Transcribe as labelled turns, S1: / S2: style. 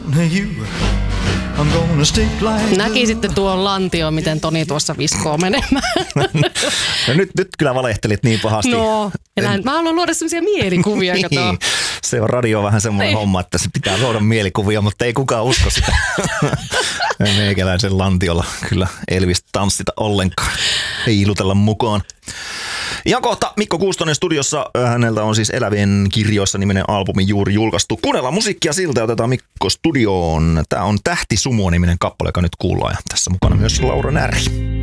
S1: Näkisitte tuon lantio, miten Toni tuossa viskoo menemään.
S2: No nyt kyllä valehtelit niin pahasti.
S1: No, mä haluan luoda sellaisia mielikuvia, kato.
S2: Niin. Se on radio vähän semmoinen homma, että se pitää luoda mielikuvia, mutta ei kukaan usko sitä. Meikäläisen lantiolla kyllä Elvis tanssita ollenkaan. Ei ilutella mukaan. Ihan kohta Mikko Kuustonen studiossa. Häneltä on siis Elävien kirjoissa -niminen albumi juuri julkaistu. Kuunnellaan musiikkia siltä ja otetaan Mikko studioon. Tämä on Tähti Sumo -niminen kappale, joka nyt kuullaan. Ja tässä mukana myös Laura Närhi.